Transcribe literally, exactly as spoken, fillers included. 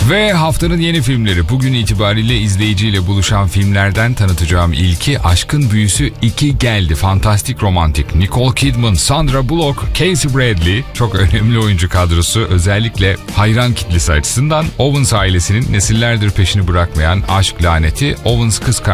Ve haftanın yeni filmleri. Bugün itibariyle izleyiciyle buluşan filmlerden tanıtacağım ilki Aşkın Büyüsü iki geldi. Fantastik romantik. Nicole Kidman, Sandra Bullock, Casey Bradley. Çok önemli oyuncu kadrosu. Özellikle hayran kitlesi açısından Owens ailesinin nesillerdir peşini bırakmayan aşk laneti. Owens kız kardeşi